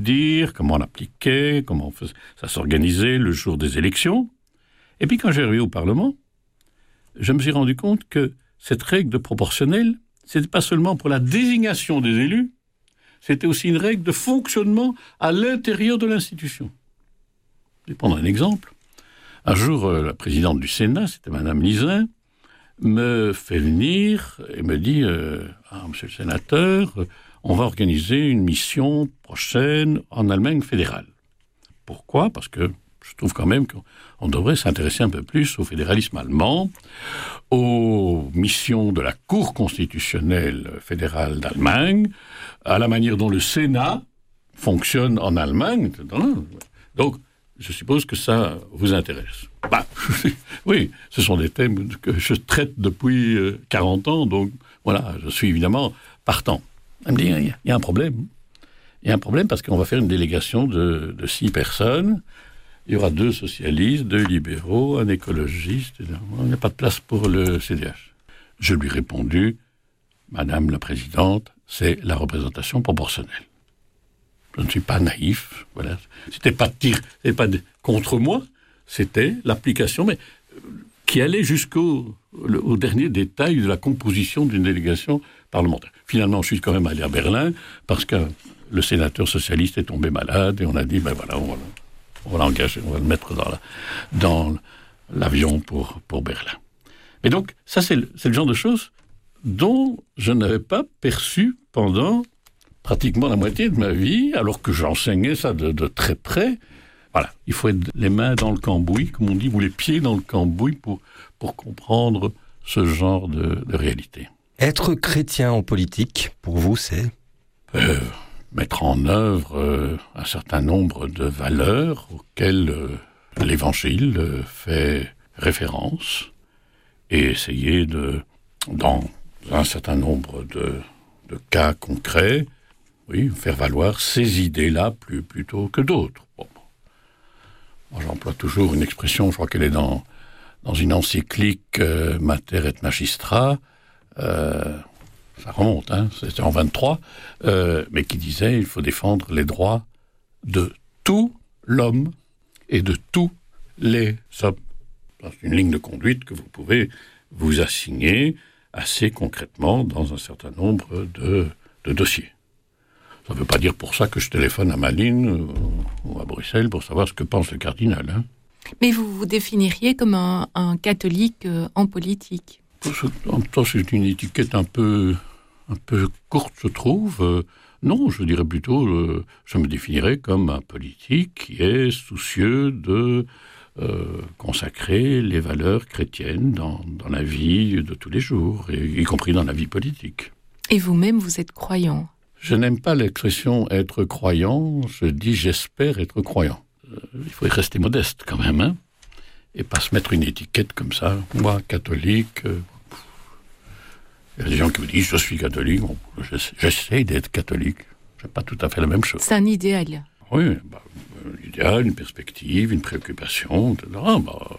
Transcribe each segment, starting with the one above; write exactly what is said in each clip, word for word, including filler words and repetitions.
dire, comment on l'appliquait, comment on faisait, ça s'organisait le jour des élections. Et puis quand j'ai arrivé au Parlement, je me suis rendu compte que cette règle de proportionnelle, c'était pas seulement pour la désignation des élus, c'était aussi une règle de fonctionnement à l'intérieur de l'institution. Je vais prendre un exemple. Un jour, euh, la présidente du Sénat, c'était Madame Lisin, me fait venir et me dit euh, « Ah, monsieur le sénateur, on va organiser une mission prochaine en Allemagne fédérale. » Pourquoi ? Parce que je trouve quand même qu'on devrait s'intéresser un peu plus au fédéralisme allemand, aux missions de la Cour constitutionnelle fédérale d'Allemagne, à la manière dont le Sénat fonctionne en Allemagne. Donc, je suppose que ça vous intéresse. Bah, oui, ce sont des thèmes que je traite depuis quarante ans, donc voilà, je suis évidemment partant. Elle me dit, il y a un problème. Il y a un problème parce qu'on va faire une délégation de, de six personnes. Il y aura deux socialistes, deux libéraux, un écologiste. Il n'y a pas de place pour le C D H. Je lui ai répondu, Madame la Présidente, c'est la représentation proportionnelle. Je ne suis pas naïf. Voilà. C'était pas de tir, c'était pas de, contre moi, c'était l'application, mais qui allait jusqu'au le, au dernier détail de la composition d'une délégation parlementaire. Finalement, je suis quand même allé à Berlin parce que le sénateur socialiste est tombé malade et on a dit, ben voilà, on va, on va l'engager, on va le mettre dans, la, dans l'avion pour, pour Berlin. Et donc, ça, c'est le, c'est le genre de choses dont je n'avais pas perçu pendant pratiquement la moitié de ma vie, alors que j'enseignais ça de, de très près. Voilà, il faut être les mains dans le cambouis, comme on dit, ou les pieds dans le cambouis pour, pour comprendre ce genre de, de réalité. Être chrétien en politique, pour vous, c'est euh, mettre en œuvre euh, un certain nombre de valeurs auxquelles euh, l'Évangile euh, fait référence et essayer de, dans un certain nombre de, de cas concrets, oui, faire valoir ces idées-là plus, plutôt que d'autres. Bon. Moi, j'emploie toujours une expression, je crois qu'elle est dans, dans une encyclique euh, Mater et Magistra, euh, ça remonte, hein, c'était en vingt-trois, euh, mais qui disait il faut défendre les droits de tout l'homme et de tous les hommes. C'est une ligne de conduite que vous pouvez vous assigner assez concrètement dans un certain nombre de, de dossiers. Ça ne veut pas dire pour ça que je téléphone à Malines euh, ou à Bruxelles pour savoir ce que pense le cardinal. Hein. Mais vous vous définiriez comme un, un catholique euh, en politique. En même temps, c'est une étiquette un peu, un peu courte, je trouve. Euh, non, je dirais plutôt, euh, je me définirais comme un politique qui est soucieux de euh, consacrer les valeurs chrétiennes dans, dans la vie de tous les jours, et, y compris dans la vie politique. Et vous-même, vous êtes croyant ? Je n'aime pas l'expression « être croyant », je dis « j'espère être croyant ». Euh, il faut rester modeste quand même, hein, et pas se mettre une étiquette comme ça. Moi, catholique, euh, il y a des gens qui me disent « je suis catholique bon, », j'essaie d'être catholique, c'est pas tout à fait la même chose. C'est un idéal. Oui, bah, un idéal, une perspective, une préoccupation, et cetera. Bah,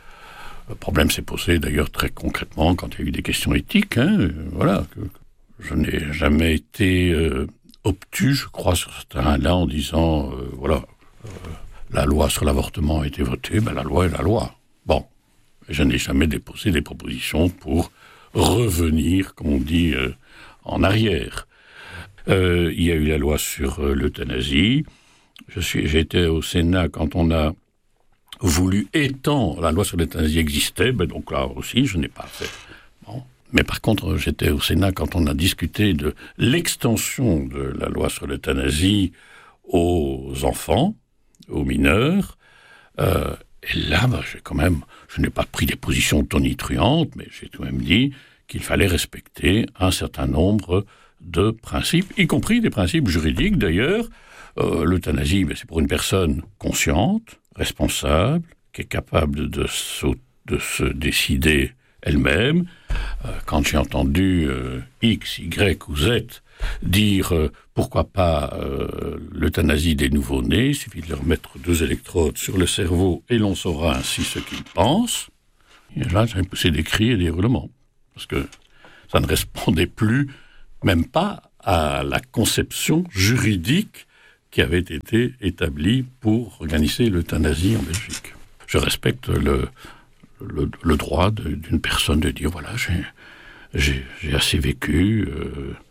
le problème s'est posé d'ailleurs très concrètement quand il y a eu des questions éthiques, hein, voilà, que, je n'ai jamais été euh, obtus, je crois, sur ce terrain-là, en disant, euh, voilà, euh, la loi sur l'avortement a été votée, ben la loi est la loi. Bon, je n'ai jamais déposé des propositions pour revenir, comme on dit, euh, en arrière. Euh, il y a eu la loi sur euh, l'euthanasie. Je suis, j'ai été au Sénat quand on a voulu étendre, la loi sur l'euthanasie existait, ben donc là aussi, je n'ai pas fait. Bon. Mais par contre, j'étais au Sénat quand on a discuté de l'extension de la loi sur l'euthanasie aux enfants, aux mineurs. Euh, et là, bah, j'ai quand même, je n'ai pas pris des positions tonitruantes, mais j'ai tout de même dit qu'il fallait respecter un certain nombre de principes, y compris des principes juridiques d'ailleurs. Euh, l'euthanasie, ben, c'est pour une personne consciente, responsable, qui est capable de se, de se décider elle-même. Euh, quand j'ai entendu euh, X, Y ou Z dire euh, pourquoi pas euh, l'euthanasie des nouveau-nés, il suffit de leur mettre deux électrodes sur le cerveau et l'on saura ainsi ce qu'ils pensent. Et là, j'ai poussé des cris et des hurlements. Parce que ça ne répondait plus, même pas à la conception juridique qui avait été établie pour organiser l'euthanasie en Belgique. Je respecte le, le, le droit de, d'une personne de dire, voilà, j'ai, j'ai, j'ai assez vécu, euh,